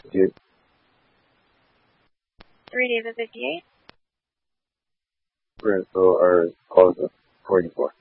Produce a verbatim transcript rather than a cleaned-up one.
Dude. three David fifty-eight. Rental or close of forty-four.